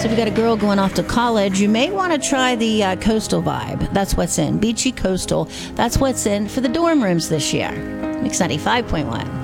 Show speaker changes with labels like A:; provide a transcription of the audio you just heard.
A: So if you got a girl going off to college, you may want to try the coastal vibe. That's what's in. Beachy coastal. That's what's in for the dorm rooms this year. Mix 95.1.